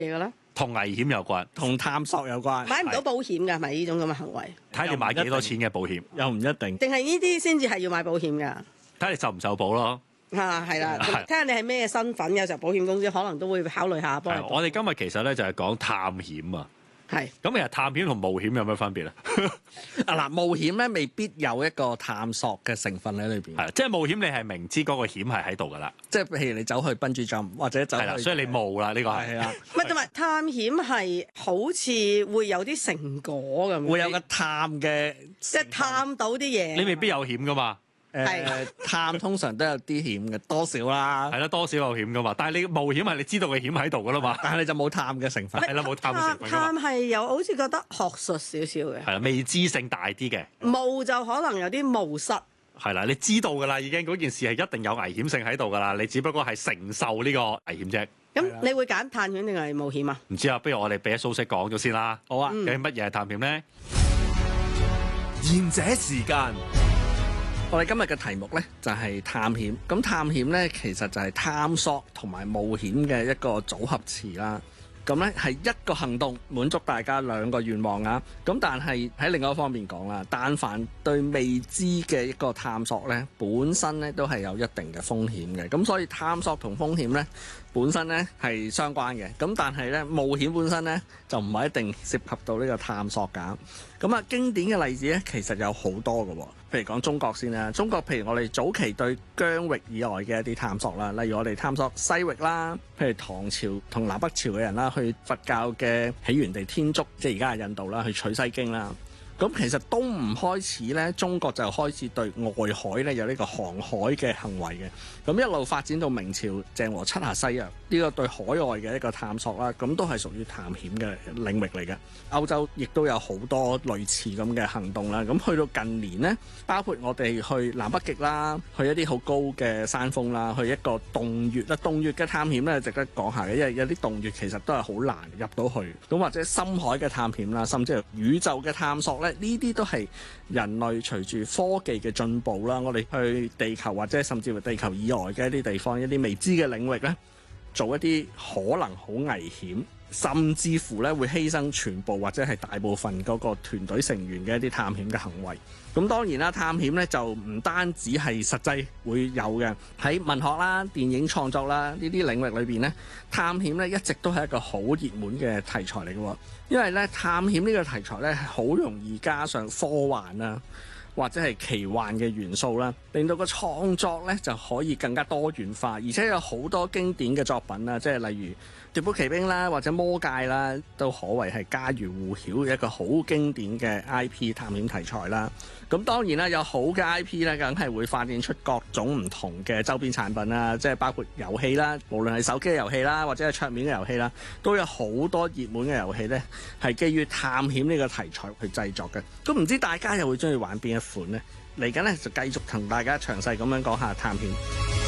嘢嘅咧？ 同危險有關， 同探索有關。 買唔到保險㗎，係咪呢種咁嘅行為？ 睇你買幾多錢嘅保險， 又唔一定。 定係呢啲先至係要買保險㗎？ 睇你受唔受保咯。 係啦，睇下你係咩身份，有時候保險公司可能都會考慮下幫你。 我哋今日其實咧就係講探險啊。 係。 咁其實探險同冒險有咩分別咧？ 嗱，冒險咧未必有一個探索嘅成分喺裏邊。 係，即係冒險你係明知嗰個險係喺度㗎啦。 即係譬如你走去笨豬跳或者走去， 係啦，所以你冒啦呢個係啊。 唔係同埋探險係好似會有啲成果咁， 會有個探嘅， 即係探到啲嘢。 你未必有險㗎嘛。 探通常都有啲險嘅，多少啦。 係啦，多少有險㗎嘛。但係你冒險係你知道嘅險喺度㗎啦嘛。 但係你就冇探嘅成分。 係啦，冇探嘅成分㗎嘛。 探係有好似覺得學術少少嘅。 係啦，未知性大啲嘅。 冒就可能有啲冒失。 係啦，你知道㗎啦，已經嗰件事係一定有危險性喺度㗎啦，你只不過係承受呢個危險啫。 咁你會揀探險定係冒險啊？ 唔知啊，不如我哋俾阿蘇軾講咗先啦。 好啊。 究竟乜嘢係探險咧？ 賢者時間。 我哋今日嘅題目呢，就係探險。咁探險呢，其實就係探索同埋冒險嘅一個組合詞啦。咁呢係一個行動滿足大家兩個願望啊。咁但係喺另外一方面講啦，但凡對未知嘅一個探索呢，本身呢都係有一定嘅風險嘅。咁所以探索同風險呢，本身呢係相關嘅。咁但係呢，冒險本身呢，就唔係一定涉及到呢個探索㗎。咁啊，經典嘅例子呢，其實有好多㗎喎。譬如講中國先啦，中國譬如我哋早期對疆域以外嘅一啲探索啦，例如我哋探索西域啦，譬如唐朝同南北朝嘅人啦，去佛教嘅起源地天竺，即係而家係印度啦，去取西經啦。咁其實東吳開始咧，中國就開始對外海咧有呢個航海嘅行為嘅。咁一路發展到明朝鄭和七下西洋，呢個對海外嘅一個探索啦，咁都係屬於探險嘅領域嚟嘅。歐洲亦都有好多類似咁嘅行動啦。咁去到近年呢，包括我哋去南北極啦，去一啲好高嘅山峰啦，去一個洞穴啦，洞穴嘅探險咧值得講下嘅，因為有啲洞穴其實都係好難入到去。咁或者深海嘅探險啦，甚至係宇宙嘅探索咧。呢啲都係人類隨住科技嘅進步啦，我哋去地球或者甚至乎地球以外嘅一啲地方，一啲未知嘅領域咧，做一啲可能好危險，甚至乎咧會犧牲全部或者係大部分嗰個團隊成員嘅一啲探險嘅行為。咁當然啦，探險咧就唔單止係實際會有嘅，喺文學啦、電影創作啦呢啲領域裏邊咧，探險咧一直都係一個好熱門嘅題材嚟嘅。因為咧探險呢個題材咧好容易加上科幻啦，或者係奇幻嘅元素啦，令到個創作咧就可以更加多元化，而且有好多經典嘅作品啦，即係例如奪寶奇兵啦，或者魔戒啦，都可謂係家喻戶曉嘅一個好經典嘅 IP 探險題材啦。咁當然啦，有好嘅 IP 咧，梗係會發展出各種唔同嘅周邊產品啦，即係包括遊戲啦，無論係手機嘅遊戲啦，或者係桌面嘅遊戲啦，都有好多熱門嘅遊戲咧，係基於探險呢個題材去製作嘅。咁唔知大家又會中意玩邊一款呢？嚟緊咧就繼續同大家詳細咁樣講下探險。